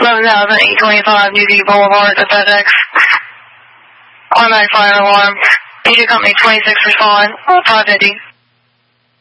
11,825 UV Boulevard at FedEx. Automatic fire alarm. PJ Company 26 respond. 550.